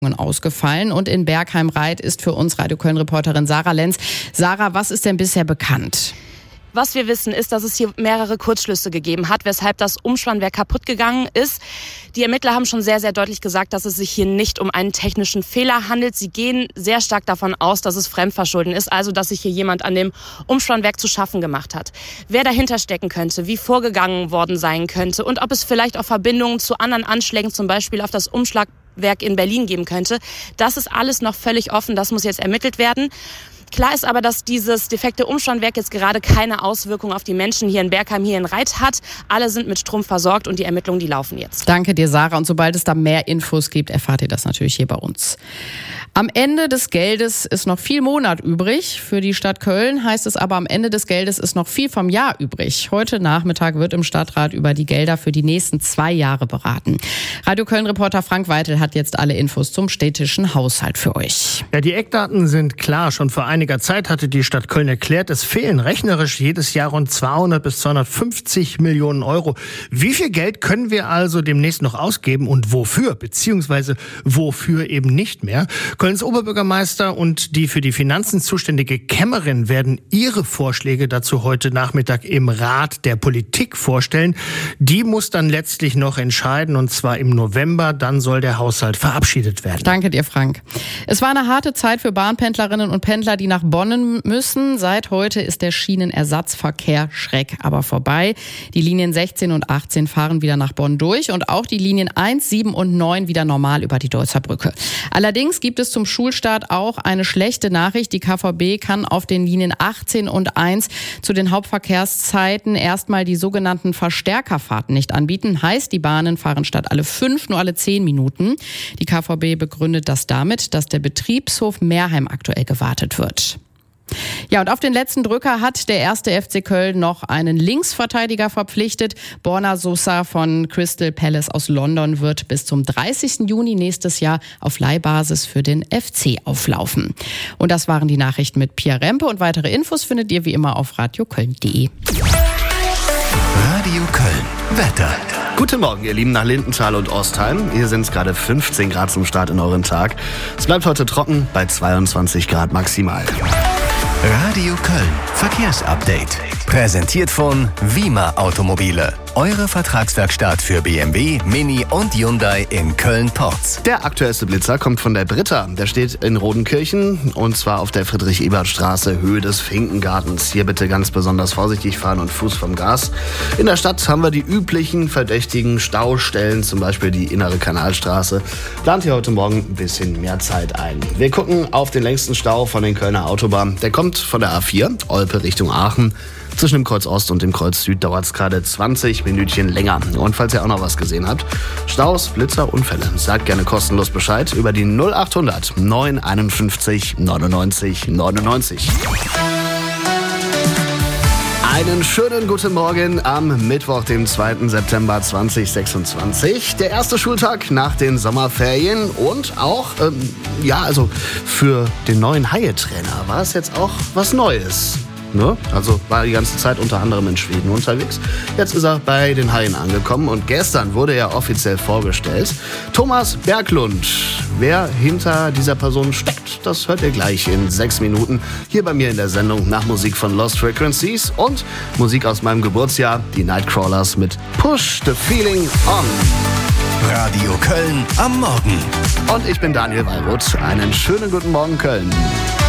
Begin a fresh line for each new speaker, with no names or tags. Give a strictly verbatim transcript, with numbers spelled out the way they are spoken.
ausgefallen. Und in Bergheim-Reit ist für uns Radio Köln-Reporterin Sarah Lenz. Sarah, was ist denn bisher bekannt?
Was wir wissen, ist, dass es hier mehrere Kurzschlüsse gegeben hat, weshalb das Umspannwerk kaputt gegangen ist. Die Ermittler haben schon sehr, sehr deutlich gesagt, dass es sich hier nicht um einen technischen Fehler handelt. Sie gehen sehr stark davon aus, dass es Fremdverschulden ist, also dass sich hier jemand an dem Umspannwerk zu schaffen gemacht hat. Wer dahinter stecken könnte, wie vorgegangen worden sein könnte und ob es vielleicht auch Verbindungen zu anderen Anschlägen, zum Beispiel auf das Umschlagwerk in Berlin geben könnte, das ist alles noch völlig offen. Das muss jetzt ermittelt werden. Klar ist aber, dass dieses defekte Umspannwerk jetzt gerade keine Auswirkung auf die Menschen hier in Bergheim, hier in Reit hat. Alle sind mit Strom versorgt und die Ermittlungen, die laufen jetzt.
Danke dir, Sarah. Und sobald es da mehr Infos gibt, erfahrt ihr das natürlich hier bei uns. Am Ende des Geldes ist noch viel Monat übrig. Für die Stadt Köln heißt es aber, am Ende des Geldes ist noch viel vom Jahr übrig. Heute Nachmittag wird im Stadtrat über die Gelder für die nächsten zwei Jahre beraten. Radio Köln-Reporter Frank Weitel hat jetzt alle Infos zum städtischen Haushalt für euch.
Ja, die Eckdaten sind klar. Schon vor einiger Zeit hatte die Stadt Köln erklärt, es fehlen rechnerisch jedes Jahr rund zweihundert bis zweihundertfünfzig Millionen Euro. Wie viel Geld können wir also demnächst noch ausgeben und wofür? Beziehungsweise wofür eben nicht mehr? Kölns Oberbürgermeister und die für die Finanzen zuständige Kämmerin werden ihre Vorschläge dazu heute Nachmittag im Rat der Politik vorstellen. Die muss dann letztlich noch entscheiden, und zwar im November. Dann soll der Haushalt verabschiedet werden.
Danke dir, Frank. Es war eine harte Zeit für Bahnpendlerinnen und Pendler, die nach Bonn müssen. Seit heute ist der Schienenersatzverkehr Schreck aber vorbei. Die Linien sechzehn und achtzehn fahren wieder nach Bonn durch und auch die Linien eins, sieben und neun wieder normal über die Deutzer Brücke. Allerdings gibt es zum Schulstart auch eine schlechte Nachricht. Die K V B kann auf den Linien achtzehn und eins zu den Hauptverkehrszeiten erstmal die sogenannten Verstärkerfahrten nicht anbieten. Heißt, die Bahnen fahren statt alle fünf nur alle zehn Minuten. Die K V B begründet das damit, dass der Betriebshof Meerheim aktuell gewartet wird. Ja, und auf den letzten Drücker hat der erste F C Köln noch einen Linksverteidiger verpflichtet. Borna Sosa von Crystal Palace aus London wird bis zum dreißigsten Juni nächstes Jahr auf Leihbasis für den F C auflaufen. Und das waren die Nachrichten mit Pia Rempe, und weitere Infos findet ihr wie immer auf radio köln punkt de.
Radio Köln. Wetter.
Guten Morgen, ihr Lieben, nach Lindenthal und Ostheim. Hier sind es gerade fünfzehn Grad zum Start in euren Tag. Es bleibt heute trocken bei zweiundzwanzig Grad maximal.
Radio Köln. Verkehrsupdate. Präsentiert von Wima Automobile. Eure Vertragswerkstatt für B M W, Mini und Hyundai in Köln-Porz.
Der aktuellste Blitzer kommt von der Britta. Der steht in Rodenkirchen, und zwar auf der Friedrich-Ebert-Straße, Höhe des Finkengartens. Hier bitte ganz besonders vorsichtig fahren und Fuß vom Gas. In der Stadt haben wir die üblichen verdächtigen Staustellen, zum Beispiel die innere Kanalstraße. Plant hier heute Morgen ein bisschen mehr Zeit ein. Wir gucken auf den längsten Stau von den Kölner Autobahnen. Der kommt von der A vier, Olpe Richtung Aachen. Zwischen dem Kreuz Ost und dem Kreuz Süd dauert es gerade zwanzig Minütchen länger. Und falls ihr auch noch was gesehen habt, Staus, Blitzer, Unfälle, sagt gerne kostenlos Bescheid über die null achthundert neun einundfünfzig neunundneunzig neunundneunzig. Einen schönen guten Morgen am Mittwoch, dem zweiten September zweitausendsechsundzwanzig. Der erste Schultag nach den Sommerferien und auch, ähm, ja, also für den neuen Haie-Trainer war es jetzt auch was Neues. Ne? Also war die ganze Zeit unter anderem in Schweden unterwegs. Jetzt ist er bei den Haien angekommen und gestern wurde er offiziell vorgestellt. Thomas Berglund. Wer hinter dieser Person steckt, das hört ihr gleich in sechs Minuten hier bei mir in der Sendung nach Musik von Lost Frequencies und Musik aus meinem Geburtsjahr, die Nightcrawlers mit Push the Feeling On.
Radio Köln am Morgen.
Und ich bin Daniel Wallroth. Einen schönen guten Morgen, Köln.